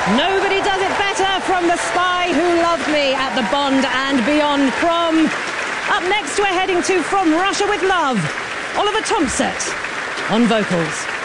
Nobody does it better from The Spy Who Loved Me at the Bond and Beyond Prom. Up next, we're heading to From Russia with Love, Oliver Tomset on vocals.